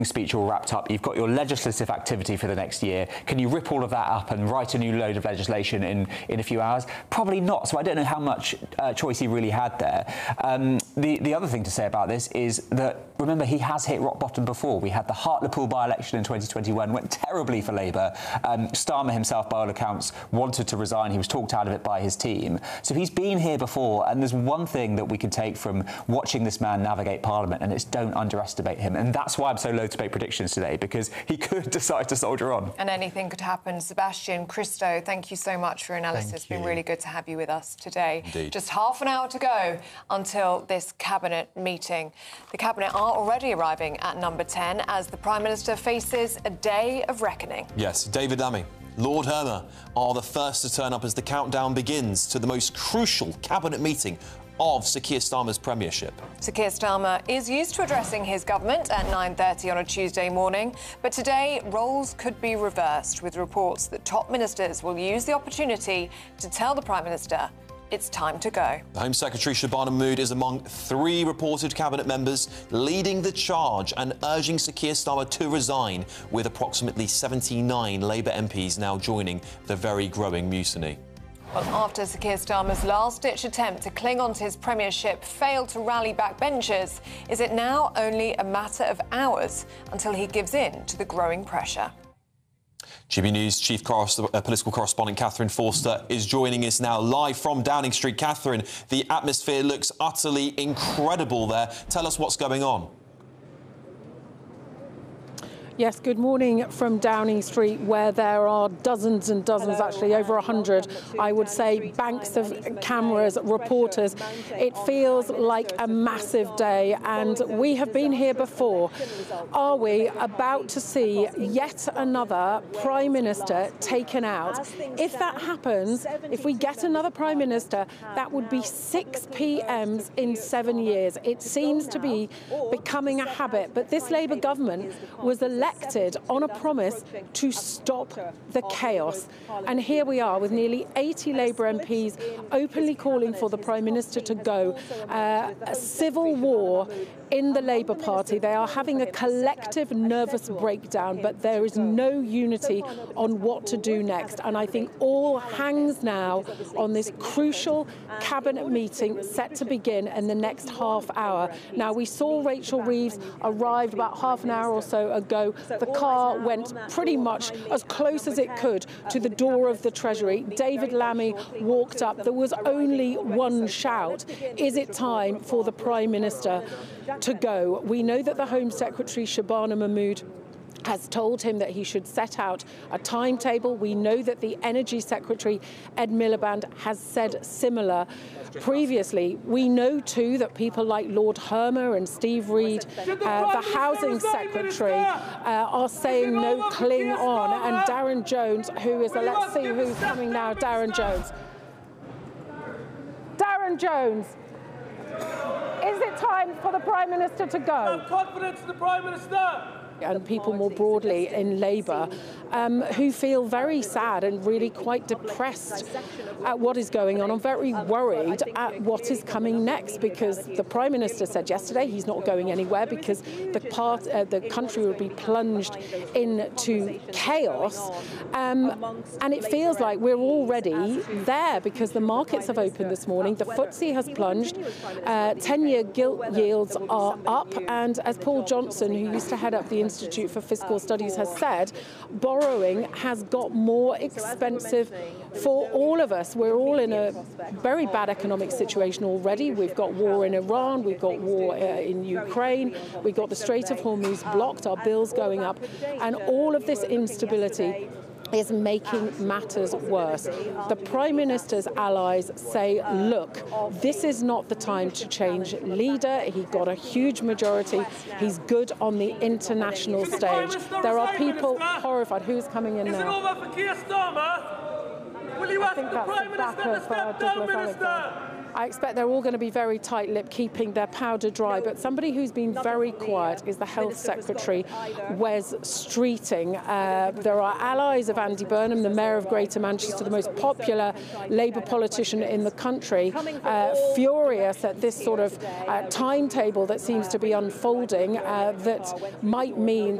speech all wrapped up. You've got your legislative activity for the next year. Can you rip all of that up and write a new load of legislation in a few hours? Probably not. So I don't know how much choice he really had there. The other thing to say about this is that, remember, he has hit rock bottom before. We had the Hartlepool by-election in 2021, went terribly for Labour. Starmer himself, by all accounts, wanted to resign. He was talked out of it by his team. So he's been here before, and there's one thing that we can take from watching this man navigate Parliament, and it's don't underestimate him. And that's why I'm so loath to make predictions today, because he could decide to soldier on. And anything could happen. Sebastian, Christo, thank you so much for your analysis. It's been really good to have you with us today. Indeed. Just half an hour to go until this Cabinet meeting. The Cabinet are already arriving at number 10 as the Prime Minister faces a day of reckoning. Yes, David Lammy, Lord Hermer are the first to turn up as the countdown begins to the most crucial Cabinet meeting of Sir Keir Starmer's premiership. Sir Keir Starmer is used to addressing his government at 9:30 on a Tuesday morning, but today roles could be reversed, with reports that top ministers will use the opportunity to tell the Prime Minister it's time to go. The Home Secretary Shabana Mahmood is among 3 reported Cabinet members leading the charge and urging Sir Keir Starmer to resign, with approximately 79 Labour MPs now joining the very growing mutiny. Well, after Sir Keir Starmer's last-ditch attempt to cling on to his premiership failed to rally backbenchers, is it now only a matter of hours until he gives in to the growing pressure? GB News chief political correspondent Catherine Forster is joining us now live from Downing Street. Catherine, the atmosphere looks utterly incredible there. Tell us what's going on. Yes, good morning from Downing Street, where there are dozens and dozens, actually over 100, I would say, banks of cameras, reporters. It feels like a massive day, and we have been here before. Are we about to see yet another Prime Minister taken out? If that happens, if we get another Prime Minister, that would be 6 PMs in 7 years. It seems to be becoming a habit, but this Labour government was elected on a promise to stop the chaos. And here we are with nearly 80 Labour MPs openly calling for the Prime Minister to go. A civil war in the Labour Party. They are having a collective nervous breakdown, but there is no unity on what to do next. And I think all hangs now on this crucial Cabinet meeting set to begin in the next half hour. Now, we saw Rachel Reeves arrived about half an hour or so ago. The car went pretty much as close as it could to the door of the Treasury. David Lammy walked up. There was only one shout. Is it time for the Prime Minister to go? We know that the Home Secretary, Shabana Mahmood, has told him that he should set out a timetable. We know that the Energy Secretary, Ed Miliband, has said similar previously. We know, too, that people like Lord Hermer and Steve Reed, the Housing Secretary, are saying no, cling on. And Darren Jones, who is let's see who's coming now, Darren Jones. Darren Jones, is it time for the Prime Minister to go? I have confidence in the Prime Minister. And people more broadly in Labour who feel very sad and really quite depressed at what is going on. I'm very worried at what is coming next, because the Prime Minister said yesterday he's not going anywhere because the country would be plunged into chaos. And it feels like we're already there, because the markets have opened this morning. The FTSE has plunged. 10-year gilt yields are up. And as Paul Johnson, who used to head up the Institute for Fiscal Studies, has said, borrowing has got more expensive for all of us. We're all in a very bad economic situation already. We've got war in Iran, we've got war in Ukraine, we've got the Strait of Hormuz blocked, our bills going up, and all of this instability is making matters worse. The Prime Minister's allies say, look, this is not the time to change leader. He got a huge majority. He's good on the international stage. There are people horrified. Who's coming in now? Is it over for Keir Starmer? Will you ask the Prime Minister to step down, Minister? I expect they're all going to be very tight-lipped, keeping their powder dry. But somebody who's been very quiet is the Health Secretary, Wes Streeting. There are allies of Andy Burnham, the Mayor of Greater Manchester, the most popular Labour politician in the country, furious at this sort of timetable that seems to be unfolding that might mean